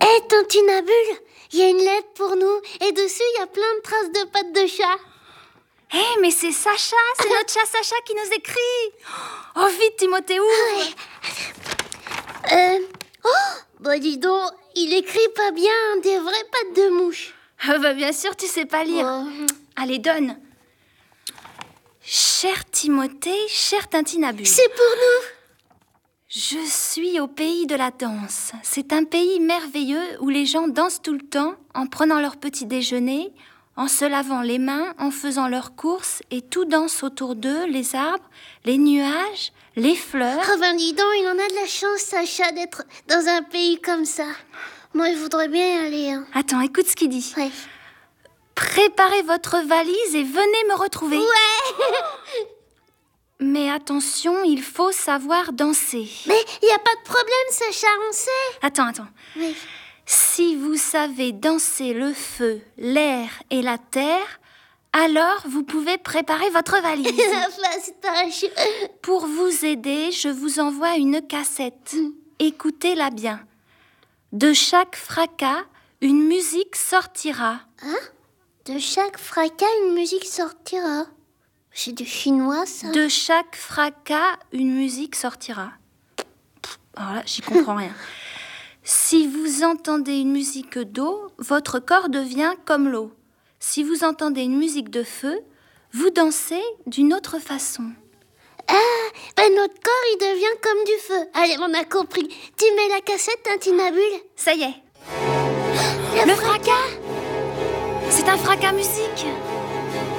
Hé, Tintinabule, il y a une lettre pour nous et dessus il y a plein de traces de pattes de chat. Hé, mais c'est Sacha, c'est notre chat Sacha qui nous écrit. Oh, vite, Timothée, ouvre. Bah dis donc, il écrit pas bien, des vraies pattes de mouche. Ah bah bien sûr, tu sais pas lire. Oh. Allez, donne. Cher Timothée, cher Tintinabule. C'est pour nous. Je suis au pays de la danse. C'est un pays merveilleux où les gens dansent tout le temps en prenant leur petit déjeuner, en se lavant les mains, en faisant leurs courses et tout danse autour d'eux, les arbres, les nuages, les fleurs. Oh ben dis donc, il en a de la chance, Sacha, d'être dans un pays comme ça. Moi, je voudrais bien y aller. Hein. Attends, écoute ce qu'il dit. Ouais. Préparez votre valise et venez me retrouver. Ouais. Mais attention, il faut savoir danser. Mais il n'y a pas de problème, Sacha, on sait. Attends. Oui. Si vous savez danser le feu, l'air et la terre, alors vous pouvez préparer votre valise. Fastoche. Pour vous aider, je vous envoie une cassette. Écoutez-la bien. De chaque fracas, une musique sortira. Hein? De chaque fracas, une musique sortira. C'est du chinois, ça. De chaque fracas, une musique sortira. Alors là, j'y comprends rien. Si vous entendez une musique d'eau, votre corps devient comme l'eau. Si vous entendez une musique de feu, vous dansez d'une autre façon. Ben notre corps, il devient comme du feu. Allez, on a compris. Tu mets la cassette, Tintinabule. Ça y est. Le fracas. C'est un fracas musique.